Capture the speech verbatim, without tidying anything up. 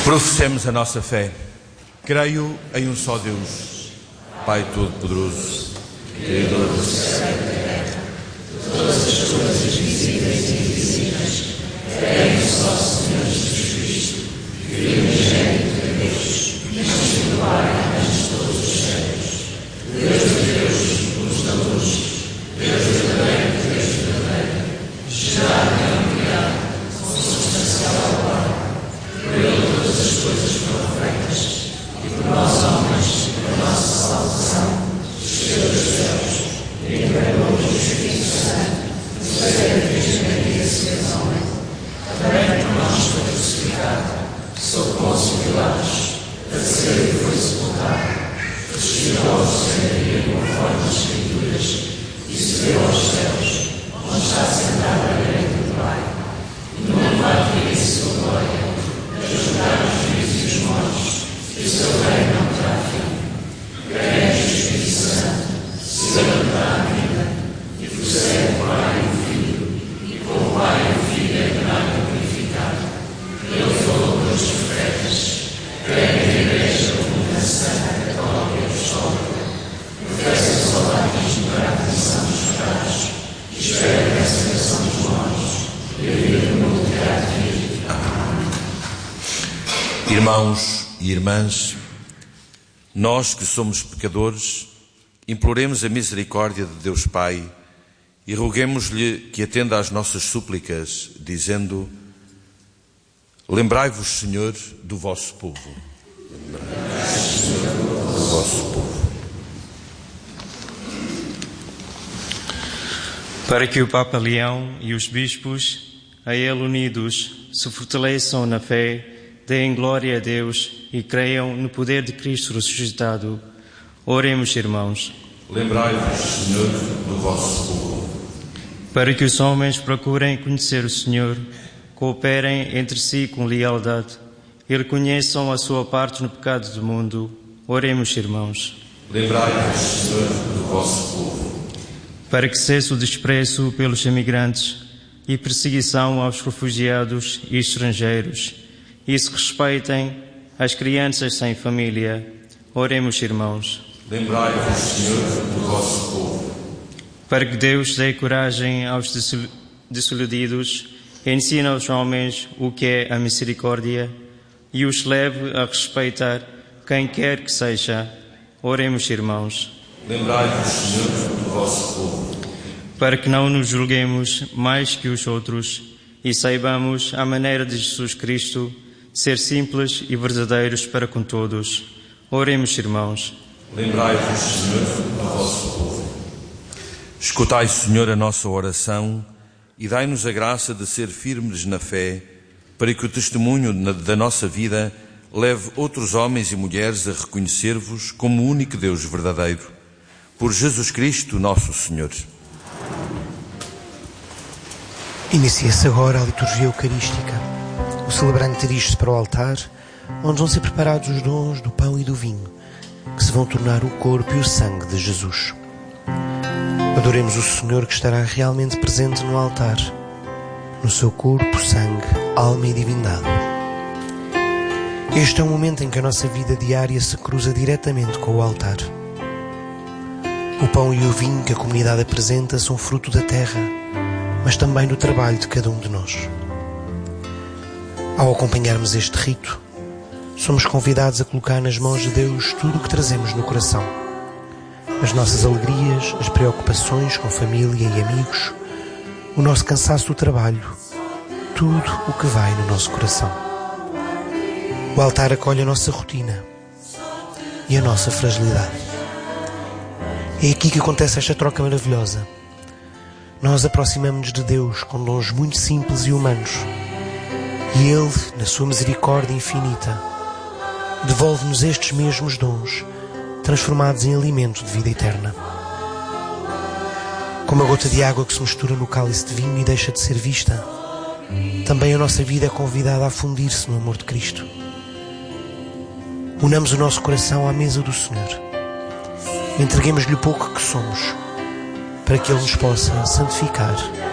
Professemos a nossa fé. Creio em um só Deus, Pai Todo-Poderoso, Criador do céu e da terra, de todas as coisas visíveis e invisíveis. Creio em um só Senhor Jesus Cristo, Filho unigênito de Deus, nascido do Pai antes de todos os séculos, Deus de Deus, luz da luz, Deus verdadeiro de Deus verdadeiro, gerado e não criado, consubstancial ao Pai, por Ele todas as coisas foram feitas, e por nós homens, por nossa salvação, desceu dos céus, e encarnou o Espírito Santo, veio de Virgem Maria, se fez homem, também por nós foi crucificado, sob Pôncio Pilatos, padeceu e foi sepultado, ressuscitou ao terceiro dia conforme as Escrituras, e subiu aos céus, onde está sentado à direita do Pai, e no mundo há de vir em sua glória, a julgar os vivos e os mortos, e o seu reino não terá fim. Creio no Espírito Santo, Senhor que dá a vida, e procede do Pai e do Filho, e com o Pai e o Filho é tornado e glorificado. Ele falou pelos profetas. Creio na Igreja Comum, Santa, Católica e Apostólica, professo o só batismo para a remissão dos pecados, e espero a ressurreição dos mortos e a vida do mundo que há de vir. Irmãos e irmãs, nós que somos pecadores, imploremos a misericórdia de Deus Pai e roguemos-lhe que atenda às nossas súplicas, dizendo: lembrai-vos, Senhor, do vosso povo. Lembrai-vos, Senhor, do vosso povo. Para que o Papa Leão e os bispos, a ele unidos, se fortaleçam na fé, deem glória a Deus e creiam no poder de Cristo ressuscitado. Oremos, irmãos. Lembrai-vos, Senhor, do vosso povo. Para que os homens procurem conhecer o Senhor, cooperem entre si com lealdade e reconheçam a sua parte no pecado do mundo. Oremos, irmãos. Lembrai-vos, Senhor, do vosso povo. Para que cesse o desprezo pelos imigrantes e perseguição aos refugiados e estrangeiros, e se respeitem as crianças sem família. Oremos, irmãos. Lembrai-vos, Senhor, do vosso povo. Para que Deus dê coragem aos desiludidos, ensine aos homens o que é a misericórdia e os leve a respeitar quem quer que seja. Oremos, irmãos. Lembrai-vos, Senhor, do vosso povo. Para que não nos julguemos mais que os outros e saibamos, à maneira de Jesus Cristo, ser simples e verdadeiros para com todos. Oremos, irmãos. Lembrai-vos, Senhor, do vosso povo. Escutai, Senhor, a nossa oração e dai-nos a graça de ser firmes na fé, para que o testemunho da nossa vida leve outros homens e mulheres a reconhecer-vos como o único Deus verdadeiro. Por Jesus Cristo, nosso Senhor. Inicia-se agora a liturgia eucarística. O celebrante dirige-se para o altar, onde vão ser preparados os dons do pão e do vinho, que se vão tornar o corpo e o sangue de Jesus. Adoremos o Senhor que estará realmente presente no altar, no seu corpo, sangue, alma e divindade. Este é o momento em que a nossa vida diária se cruza diretamente com o altar. O pão e o vinho que a comunidade apresenta são fruto da terra, mas também do trabalho de cada um de nós. Ao acompanharmos este rito, somos convidados a colocar nas mãos de Deus tudo o que trazemos no coração. As nossas alegrias, as preocupações com família e amigos, o nosso cansaço do trabalho, tudo o que vai no nosso coração. O altar acolhe a nossa rotina e a nossa fragilidade. É aqui que acontece esta troca maravilhosa. Nós aproximamos-nos de Deus com dons muito simples e humanos, e Ele, na sua misericórdia infinita, devolve-nos estes mesmos dons, transformados em alimento de vida eterna. Como a gota de água que se mistura no cálice de vinho e deixa de ser vista, também a nossa vida é convidada a fundir-se no amor de Cristo. Unamos o nosso coração à mesa do Senhor. Entreguemos-lhe o pouco que somos, para que Ele nos possa santificar